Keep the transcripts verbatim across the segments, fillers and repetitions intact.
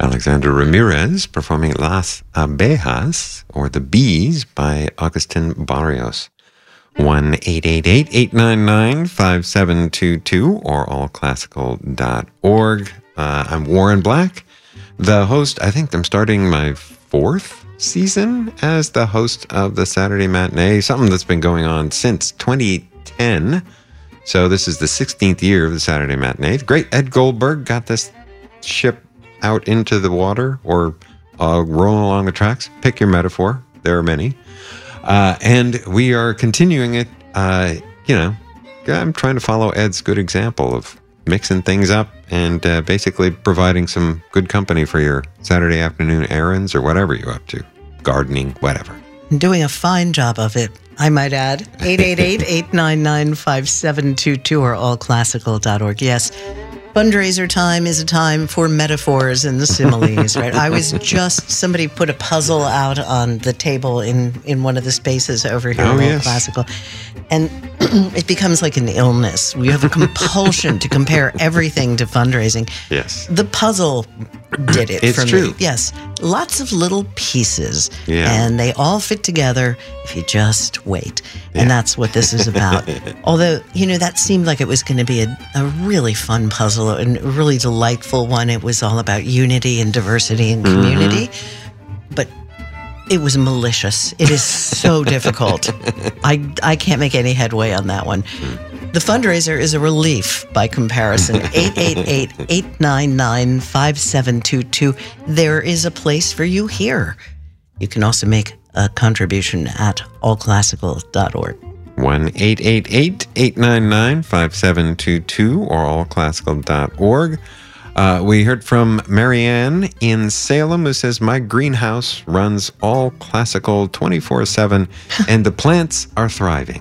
Alexander Ramirez performing Las Abejas, or The Bees, by Agustin Barrios. one eight eight eight, eight nine nine, five seven two two or all classical dot org. Uh, I'm Warren Black, the host. I think I'm starting my fourth season as the host of the Saturday Matinee, something that's been going on since twenty ten. So this is the sixteenth year of the Saturday Matinee. The great Ed Goldberg got this ship out into the water, or uh, rolling along the tracks. Pick your metaphor. There are many. Uh, and we are continuing it. Uh, you know, I'm trying to follow Ed's good example of mixing things up and uh, basically providing some good company for your Saturday afternoon errands or whatever you're up to. Gardening, whatever. Doing a fine job of it, I might add. eight eight eight, eight nine nine, five seven two two or all classical dot org. Yes, fundraiser time is a time for metaphors and the similes, right? I was just, somebody put a puzzle out on the table in, in one of the spaces over here oh, at yes. Classical. And it becomes like an illness. We have a compulsion to compare everything to fundraising. Yes. The puzzle did it it's for true. me. Yes. Lots of little pieces. Yeah. And they all fit together if you just wait. Yeah. And that's what this is about. Although, you know, that seemed like it was going to be a, a really fun puzzle and a really delightful one. It was all about unity and diversity and community. Mm-hmm. But it was malicious. It is so difficult. I, I can't make any headway on that one. The fundraiser is a relief by comparison. eight eight eight, eight nine nine, five seven two two. There is a place for you here. You can also make a contribution at all classical dot org. one eight eight eight, eight nine nine, five seven two two or all classical dot org. Uh, we heard from Marianne in Salem, who says, my greenhouse runs all classical twenty-four seven and the plants are thriving.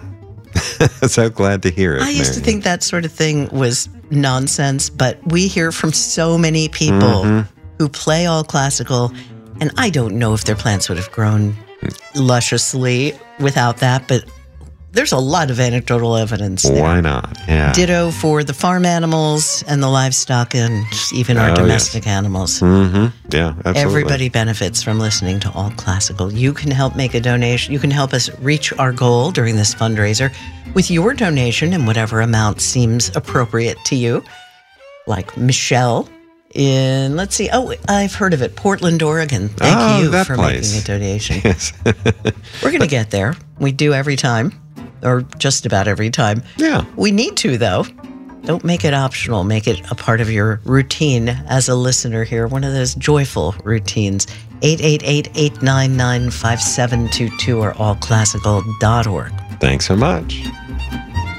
So glad to hear it. I used Marianne. to think that sort of thing was nonsense, but we hear from so many people Mm-hmm. who play all classical, and I don't know if their plants would have grown lusciously without that, but there's a lot of anecdotal evidence there. Why not? Yeah. Ditto for the farm animals and the livestock and even our Oh, domestic animals. Mm-hmm. Yeah, absolutely. Everybody benefits from listening to All Classical. You can help make a donation. You can help us reach our goal during this fundraiser with your donation in whatever amount seems appropriate to you. Like Michelle in, let's see, oh, I've heard of it, Portland, Oregon. Thank Oh, you that for place. making a donation. Yes. We're going to get there. We do every time, or just about every time. Yeah. We need to, though. Don't make it optional. Make it a part of your routine as a listener here, one of those joyful routines. eight eight eight, eight nine nine, five seven two two or all classical dot org. Thanks so much.